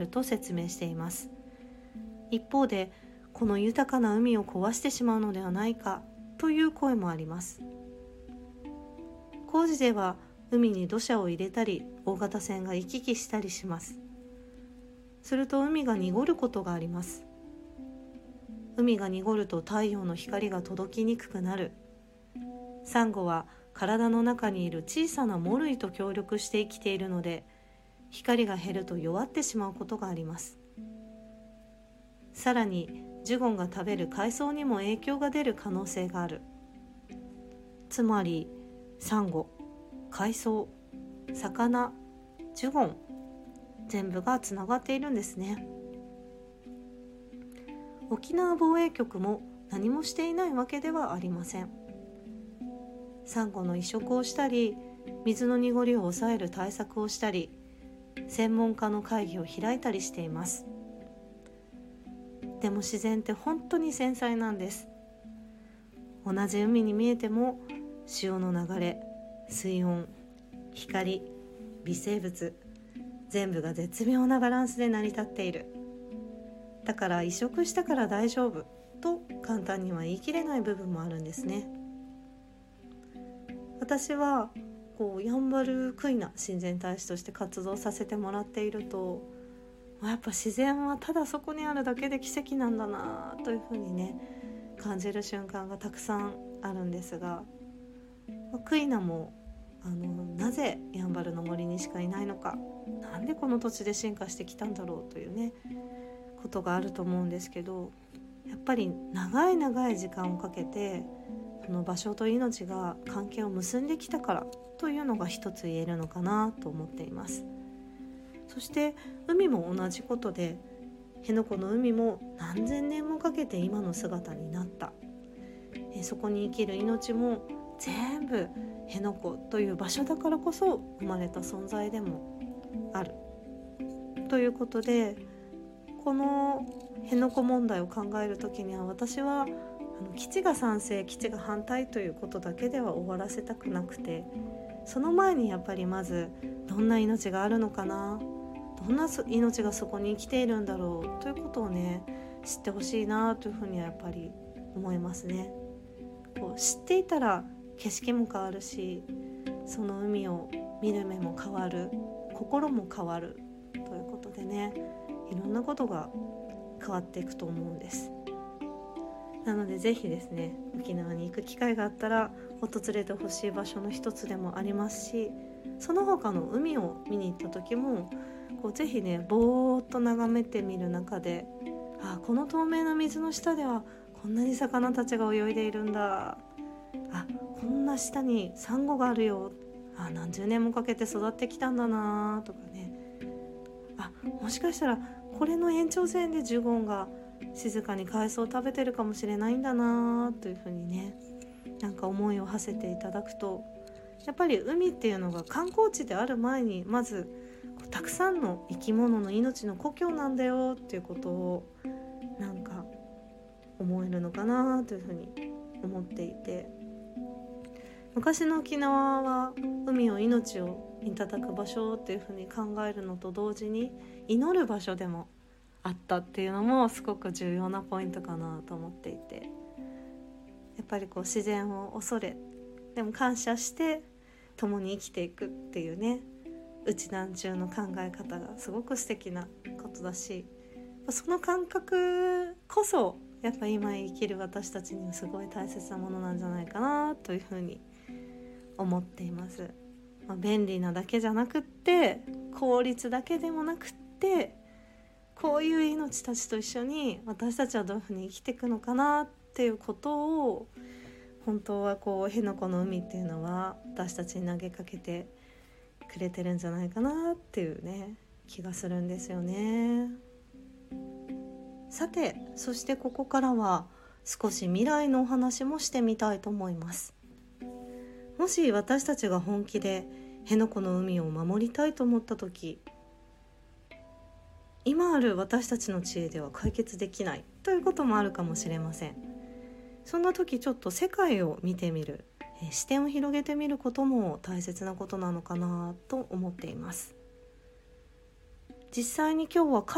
と説明しています。一方で、この豊かな海を壊してしまうのではないかという声もあります。工事では海に土砂を入れたり、大型船が行き来したりします。すると海が濁ることがあります。海が濁ると太陽の光が届きにくくなる。サンゴは体の中にいる小さな藻類と協力して生きているので、光が減ると弱ってしまうことがあります。さらにジュゴンが食べる海藻にも影響が出る可能性がある。つまりサンゴ、海藻、魚、ジュゴン、全部がつながっているんですね。沖縄防衛局も何もしていないわけではありません。サンゴの移植をしたり、水の濁りを抑える対策をしたり、専門家の会議を開いたりしています。でも自然って本当に繊細なんです。同じ海に見えても、潮の流れ、水温、光、微生物、全部が絶妙なバランスで成り立っている。だから移植したから大丈夫と簡単には言い切れない部分もあるんですね。私はやんばるクイナ親善大使として活動させてもらっていると、やっぱ自然はただそこにあるだけで奇跡なんだなというふうにね、感じる瞬間がたくさんあるんですが、クイナもなぜやんばるの森にしかいないのか、なんでこの土地で進化してきたんだろうというね、ことがあると思うんですけど、やっぱり長い長い時間をかけてその場所と命が関係を結んできたからというのが一つ言えるのかなと思っています。そして海も同じことで、辺野古の海も何千年もかけて今の姿になった。そこに生きる命も全部辺野古という場所だからこそ生まれた存在でもあるということで、この辺野古問題を考えるときには、私は基地が賛成、基地が反対ということだけでは終わらせたくなくて、その前にやっぱりまずどんな命があるのかな、どんな命がそこに生きているんだろうということをね、知ってほしいなというふうにはやっぱり思いますね。知っていたら景色も変わるし、その海を見る目も変わる、心も変わるということでね、いろんなことが変わっていくと思うんです。なのでぜひですね、沖縄に行く機会があったら訪れてほしい場所の一つでもありますし、その他の海を見に行った時もぜひね、ぼーっと眺めてみる中で、この透明な水の下ではこんなに魚たちが泳いでいるんだ、こんな下にサンゴがあるよ、何十年もかけて育ってきたんだなとかね、もしかしたらこれの延長線でジュゴンが静かに海藻を食べてるかもしれないんだなというふうにね、なんか思いを馳せていただくと、やっぱり海っていうのが観光地である前に、まずたくさんの生き物の命の故郷なんだよっていうことをなんか思えるのかなというふうに思っていて、昔の沖縄は海を命をいただく場所っていうふうに考えるのと同時に、祈る場所でもあったっていうのもすごく重要なポイントかなと思っていて、やっぱり自然を恐れ、でも感謝して共に生きていくっていうね、内南中の考え方がすごく素敵なことだし、その感覚こそやっぱ今生きる私たちにはすごい大切なものなんじゃないかなというふうに思っています。便利なだけじゃなくって、効率だけでもなくって、こういう命たちと一緒に私たちはどういうふうに生きていくのかなっていうことを、本当は辺野古の海っていうのは私たちに投げかけてくれてるんじゃないかなっていうね、気がするんですよね。さて、そしてここからは少し未来のお話もしてみたいと思います。もし私たちが本気で辺野古の海を守りたいと思った時、今ある私たちの知恵では解決できないということもあるかもしれません。そんな時ちょっと世界を見てみる、視点を広げてみることも大切なことなのかなと思っています。実際に今日は